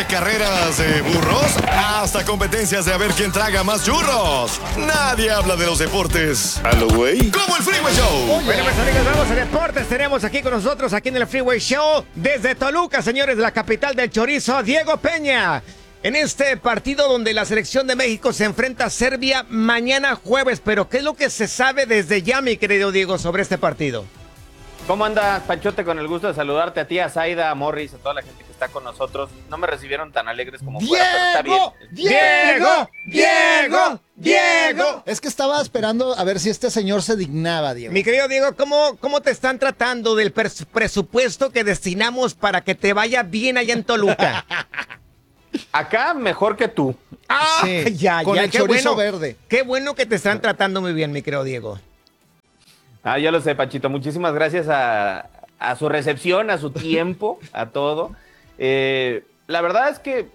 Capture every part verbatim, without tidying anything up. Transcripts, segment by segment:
carreras de burros hasta competencias de a ver quién traga más churros. Nadie habla de los deportes a lo güey como el Freeway Show. Bueno, pues amigos, vamos a deportes. Tenemos aquí con nosotros, aquí en el Freeway Show, desde Toluca, señores, de la capital del chorizo, Diego Peña. En este partido donde la selección de México se enfrenta a Serbia mañana jueves. Pero ¿qué es lo que se sabe desde ya, mi querido Diego, sobre este partido? ¿Cómo andas, Panchote? Con el gusto de saludarte a ti, a Zaida, a Morris, a toda la gente que está con nosotros. No me recibieron tan alegres como ¡Diego! fuera, pero está bien. ¡Diego! ¡Diego! ¡Diego! Es que estaba esperando a ver si este señor se dignaba, Diego. Mi querido Diego, ¿cómo, cómo te están tratando del presupuesto que destinamos para que te vaya bien allá en Toluca? Acá mejor que tú. Ah, Sí, ya, con ya, el qué chorizo bueno, verde. Qué bueno que te están tratando muy bien, mi querido Diego. Ah, ya lo sé, Pachito. Muchísimas gracias a, a su recepción, a su tiempo, a todo. Eh, la verdad es que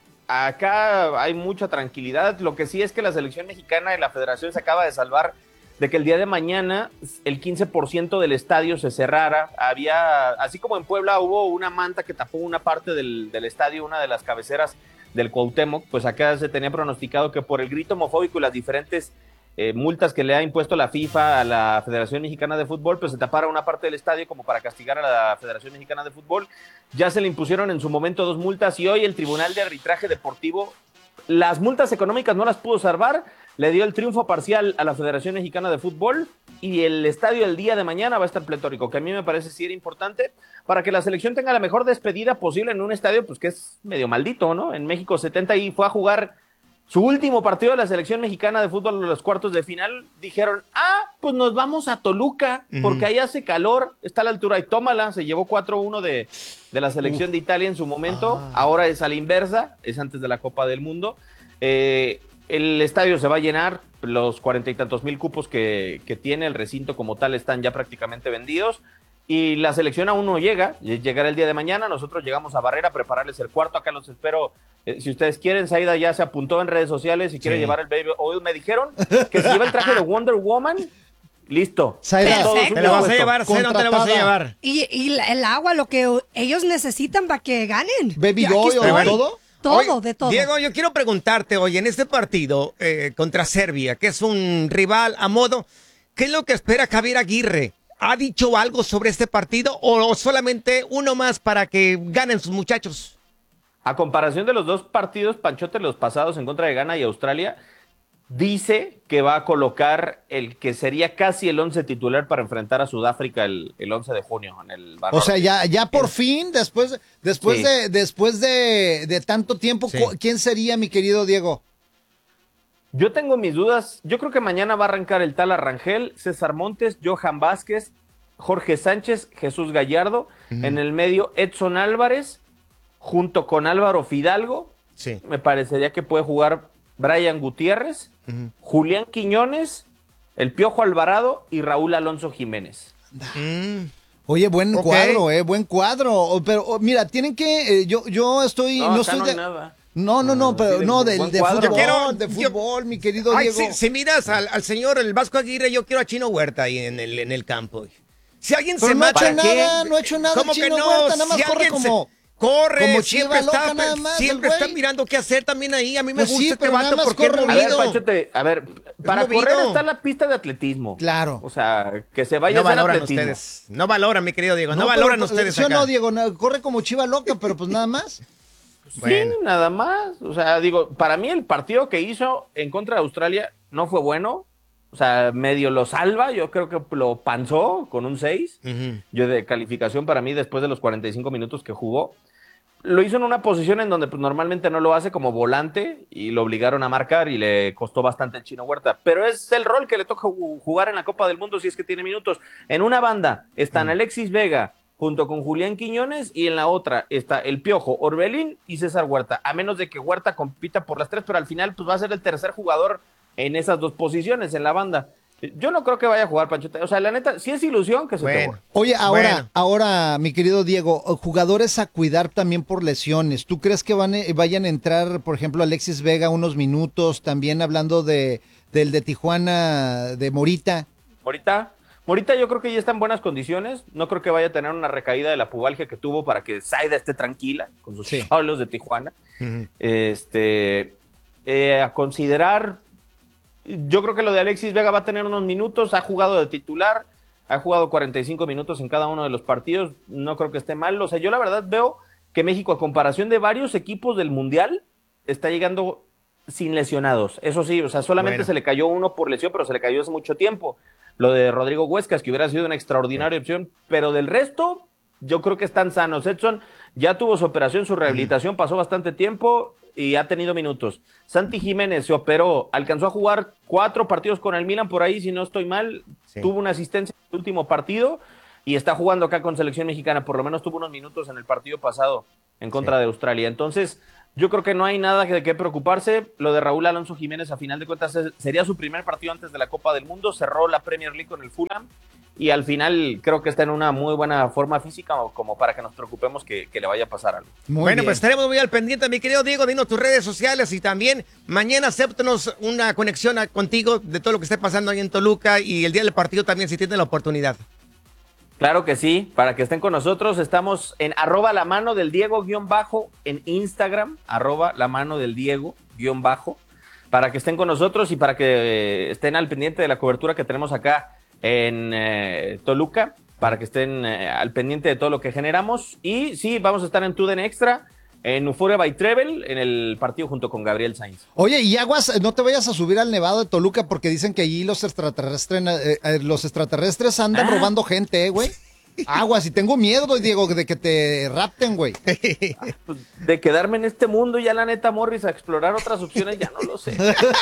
acá hay mucha tranquilidad. Lo que sí es que la selección mexicana y la federación se acaba de salvar de que el día de mañana el quince por ciento del estadio se cerrara. Había, así como en Puebla hubo una manta que tapó una parte del, del estadio, una de las cabeceras del Cuauhtémoc, pues acá se tenía pronosticado que por el grito homofóbico y las diferentes eh, multas que le ha impuesto la FIFA a la Federación Mexicana de Fútbol, pues se tapara una parte del estadio como para castigar a la Federación Mexicana de Fútbol. Ya se le impusieron en su momento dos multas y hoy el Tribunal de Arbitraje Deportivo las multas económicas no las pudo salvar, le dio el triunfo parcial a la Federación Mexicana de Fútbol y el estadio el día de mañana va a estar pletórico, que a mí me parece sí era importante para que la selección tenga la mejor despedida posible en un estadio pues que es medio maldito, ¿no? En México setenta y fue a jugar su último partido de la selección mexicana de fútbol en los cuartos de final. Dijeron, ah, pues nos vamos a Toluca porque ahí hace calor, está a la altura y tómala, se llevó cuatro uno de, de la selección Uf. de Italia en su momento, ah. ahora es a la inversa, es antes de la Copa del Mundo. Eh, el estadio se va a llenar, los cuarenta y tantos mil cupos que, que tiene el recinto como tal están ya prácticamente vendidos. Y la selección aún no llega, llegará el día de mañana, nosotros llegamos a Barrera a prepararles el cuarto, acá los espero, eh, si ustedes quieren. Zaida ya se apuntó en redes sociales y quiere sí. llevar el baby oil, me dijeron que si lleva el traje de Wonder Woman, listo. Zaida, te lo vas a llevar, Zaida, no te lo vas a llevar. Y, y el agua, lo que ellos necesitan para que ganen. Baby oil, ¿todo? Todo, oye, de todo. Diego, yo quiero preguntarte hoy, en este partido eh, contra Serbia, que es un rival a modo, ¿qué es lo que espera Javier Aguirre? ¿Ha dicho algo sobre este partido o solamente uno más para que ganen sus muchachos? A comparación de los dos partidos, Panchote, los pasados en contra de Ghana y Australia, dice que va a colocar el que sería casi el once titular para enfrentar a Sudáfrica el, el once de junio en el Barro. O sea, ya, ya por el... fin, después, después, sí. de, después de, de tanto tiempo, sí. ¿quién sería, mi querido Diego? Yo tengo mis dudas. Yo creo que mañana va a arrancar el tal Arrangel, César Montes, Johan Vázquez, Jorge Sánchez, Jesús Gallardo. Uh-huh. En el medio, Edson Álvarez, junto con Álvaro Fidalgo. Sí. Me parecería que puede jugar Brian Gutiérrez, uh-huh. Julián Quiñones, el Piojo Alvarado y Raúl Alonso Jiménez. Mm. Oye, buen okay. cuadro, eh, buen cuadro. Pero oh, mira, tienen que, eh, yo, yo estoy, no, no estoy no de... nada. No, no, no, pero no, del de fútbol, quiero, de fútbol, yo, mi querido ay, Diego. Si, si miras al, al señor, el Vasco Aguirre, yo quiero a Chino Huerta ahí en el, en el campo. Si alguien pero se no mata... ha hecho nada, no ha hecho nada ¿Cómo Chino que no? Huerta, nada más si corre como... Se... Corre, como siempre loca, está, nada más, siempre está mirando qué hacer también ahí. A mí me pues gusta sí, este vato porque corre. es A ver, movido. Panchote, a ver, para correr está la pista de atletismo. Claro. O sea, que se vaya no a hacer valoran atletismo. ustedes. No valoran, mi querido Diego, no, no valoran pero, ustedes yo acá. no, Diego, no, corre como chiva loca, pero pues nada más. Bueno. Sí, nada más. O sea, digo, para mí el partido que hizo en contra de Australia no fue bueno. O sea, medio lo salva, yo creo que lo panzó con un seis. Uh-huh. Yo de calificación para mí después de los cuarenta y cinco minutos que jugó. Lo hizo en una posición en donde pues, normalmente no lo hace como volante y lo obligaron a marcar y le costó bastante el Chino Huerta. Pero es el rol que le toca jugar en la Copa del Mundo si es que tiene minutos. En una banda están uh-huh. Alexis Vega junto con Julián Quiñones y en la otra está el Piojo, Orbelín y César Huerta. A menos de que Huerta compita por las tres, pero al final pues, va a ser el tercer jugador en esas dos posiciones en la banda. Yo no creo que vaya a jugar, Panchote. O sea, la neta, si es ilusión, que se bueno. te borre. Oye, ahora, bueno. ahora, mi querido Diego, jugadores a cuidar también por lesiones. ¿Tú crees que van, vayan a entrar, por ejemplo, Alexis Vega unos minutos? También hablando de del de Tijuana, de Morita. Morita, Morita yo creo que ya está en buenas condiciones, no creo que vaya a tener una recaída de la pubalgia que tuvo para que Zaida esté tranquila con sus Sí. Cholos de Tijuana. Ujú. Este, eh, a considerar, yo creo que lo de Alexis Vega va a tener unos minutos, ha jugado de titular, ha jugado cuarenta y cinco minutos en cada uno de los partidos, no creo que esté mal. O sea, yo la verdad veo que México, a comparación de varios equipos del Mundial, está llegando sin lesionados. Eso sí, o sea, solamente Bueno. se le cayó uno por lesión, pero se le cayó hace mucho tiempo. Lo de Rodrigo Huescas, que hubiera sido una extraordinaria opción, pero del resto, yo creo que están sanos. Edson ya tuvo su operación, su rehabilitación, pasó bastante tiempo y ha tenido minutos. Santi Jiménez se operó, alcanzó a jugar cuatro partidos con el Milan por ahí, si no estoy mal, Sí. tuvo una asistencia en el último partido y está jugando acá con selección mexicana, por lo menos tuvo unos minutos en el partido pasado en contra Sí. de Australia. Entonces, yo creo que no hay nada de qué preocuparse. Lo de Raúl Alonso Jiménez, a final de cuentas, es- sería su primer partido antes de la Copa del Mundo, cerró la Premier League con el Fulham y al final creo que está en una muy buena forma física como para que nos preocupemos que, que le vaya a pasar algo. Muy bueno, bien. pues estaremos muy al pendiente, mi querido Diego. Dinos tus redes sociales y también mañana acéptanos una conexión a- contigo de todo lo que esté pasando ahí en Toluca y el día del partido también, si tienen la oportunidad. Claro que sí, para que estén con nosotros, estamos en arroba la mano del Diego guión bajo en Instagram, arroba la mano del Diego guión bajo, para que estén con nosotros y para que eh, estén al pendiente de la cobertura que tenemos acá en eh, Toluca, para que estén eh, al pendiente de todo lo que generamos. Y sí, vamos a estar en Tuden Extra, en Euphoria by Treble, en el partido junto con Gabriel Sainz. Oye, y aguas, no te vayas a subir al Nevado de Toluca porque dicen que allí los extraterrestres, eh, eh, los extraterrestres andan robando gente, eh, güey. Aguas, y tengo miedo, Diego, de que te rapten, güey. Pues, de quedarme en este mundo ya la neta, Morris, a explorar otras opciones, ya no lo sé.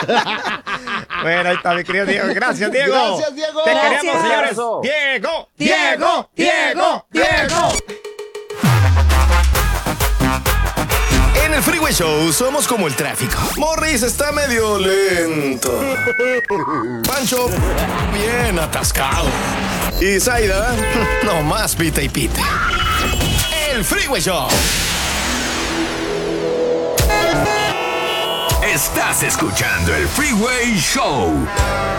Bueno, ahí está, mi querido Diego. Gracias, Diego. Gracias, Diego. Te Gracias. queremos, señores. Abrazo. Diego, Diego, Diego, Diego. En el Freeway Show somos como el tráfico. Morris está medio lento. Pancho, bien atascado. Y Zaida, nomás pita y pita. El Freeway Show. Estás escuchando el Freeway Show.